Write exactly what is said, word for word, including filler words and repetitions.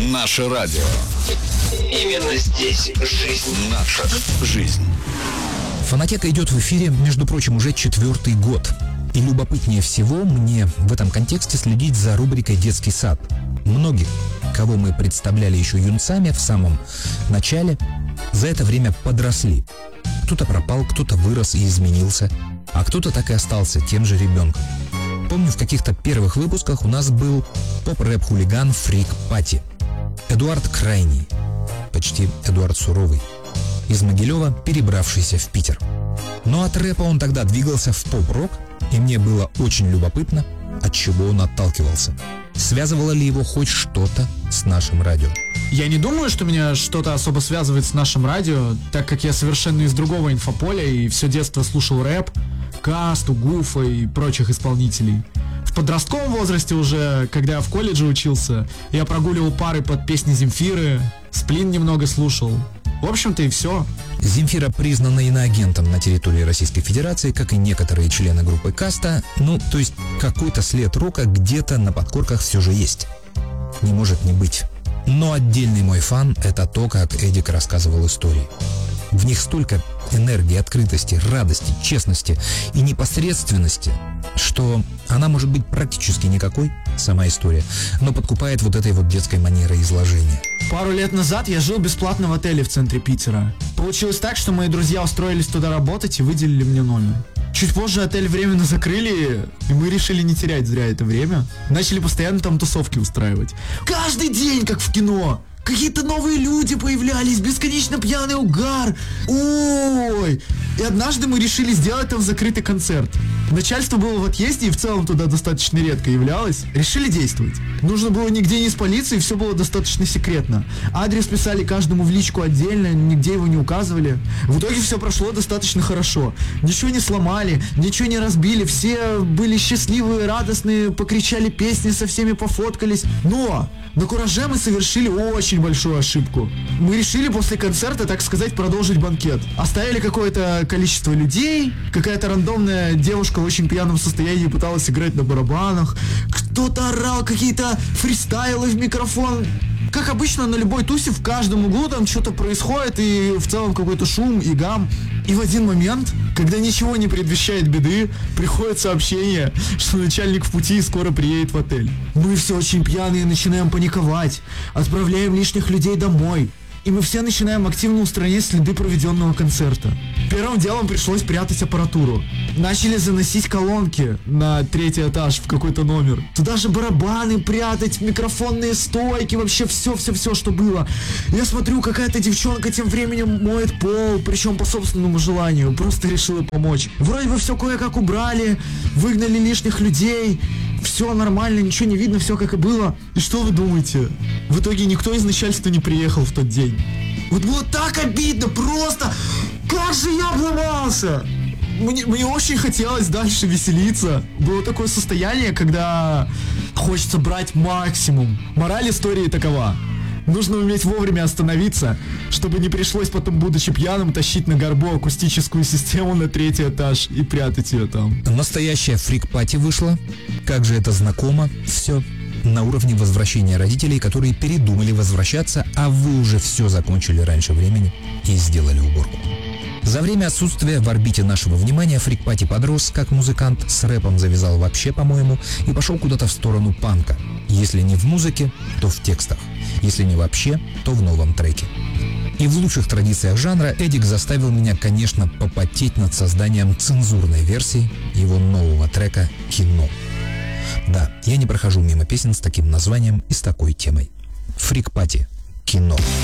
Наше радио. Именно здесь жизнь. Наша жизнь. Фонотека идет в эфире, между прочим, уже четвертый год. И любопытнее всего мне в этом контексте следить за рубрикой «Детский сад». Многих, кого мы представляли еще юнцами в самом начале, за это время подросли. Кто-то пропал, кто-то вырос и изменился, а кто-то так и остался тем же ребенком. Помню, в каких-то первых выпусках у нас был поп-рэп-хулиган Фрик Пати. Эдуард Крайний, почти Эдуард Суровый, из Могилева, перебравшийся в Питер. Но от рэпа он тогда двигался в поп-рок, и мне было очень любопытно, от чего он отталкивался. Связывало ли его хоть что-то с нашим радио? Я не думаю, что меня что-то особо связывает с нашим радио, так как я совершенно из другого инфополя и все детство слушал рэп, Касту, Гуфа и прочих исполнителей. В подростковом возрасте уже, когда я в колледже учился, я прогуливал пары под песни Земфиры, Сплин немного слушал. В общем-то и все. Земфира признана иноагентом на территории Российской Федерации, как и некоторые члены группы Каста. Ну, то есть какой-то след рока где-то на подкорках все же есть. Не может не быть. Но отдельный мой фан — это то, как Эдик рассказывал истории. В них столько энергии, открытости, радости, честности и непосредственности, что она может быть практически никакой, сама история, но подкупает вот этой вот детской манерой изложения. Пару лет назад я жил бесплатно в отеле в центре Питера. Получилось так, что мои друзья устроились туда работать и выделили мне номер. Чуть позже отель временно закрыли, и мы решили не терять зря это время. Начали постоянно там тусовки устраивать. Каждый день, как в кино. Какие-то новые люди появлялись, бесконечно пьяный угар. Ой! И однажды мы решили сделать там закрытый концерт. Начальство было в отъезде и в целом туда достаточно редко являлось. Решили действовать. Нужно было нигде не спалиться, и все было достаточно секретно. Адрес писали каждому в личку отдельно, нигде его не указывали. В итоге все прошло достаточно хорошо. Ничего не сломали, ничего не разбили. Все были счастливые, радостные, покричали песни, со всеми пофоткались. Но на кураже мы совершили очень большую ошибку. Мы решили после концерта, так сказать, продолжить банкет. Оставили какое-то количество людей, какая-то рандомная девушка в очень пьяном состоянии пыталась играть на барабанах, кто-то орал какие-то фристайлы в микрофон. Как обычно на любой тусе в каждом углу там что-то происходит, и в целом какой-то шум и гам. И в один момент, когда ничего не предвещает беды, приходит сообщение, что начальник в пути и скоро приедет в отель. Мы все очень пьяные, начинаем паниковать, отправляем лишних людей домой. И мы все начинаем активно устранять следы проведенного концерта. Первым делом пришлось прятать аппаратуру. Начали заносить колонки на третий этаж в какой-то номер. Туда же барабаны прятать, микрофонные стойки, вообще все-все-все, что было. Я смотрю, какая-то девчонка тем временем моет пол, причем по собственному желанию, просто решила помочь. Вроде бы все кое-как убрали, выгнали лишних людей. Все нормально, ничего не видно, все как и было. И что вы думаете? В итоге никто из начальства не приехал в тот день. Вот было так обидно, просто... Как же я обломался! Мне, мне очень хотелось дальше веселиться. Было такое состояние, когда хочется брать максимум. Мораль истории такова. Нужно уметь вовремя остановиться, чтобы не пришлось потом, будучи пьяным, тащить на горбу акустическую систему на третий этаж и прятать ее там. Настоящая фрик-пати вышла. Как же это знакомо. Все на уровне возвращения родителей, которые передумали возвращаться, а вы уже все закончили раньше времени и сделали уборку. За время отсутствия в орбите нашего внимания фрик-пати подрос как музыкант, с рэпом завязал вообще, по-моему, и пошел куда-то в сторону панка. Если не в музыке, то в текстах. Если не вообще, то в новом треке. И в лучших традициях жанра Эдик заставил меня, конечно, попотеть над созданием цензурной версии его нового трека «Кино». Да, я не прохожу мимо песен с таким названием и с такой темой. Фрик-пати «Кино».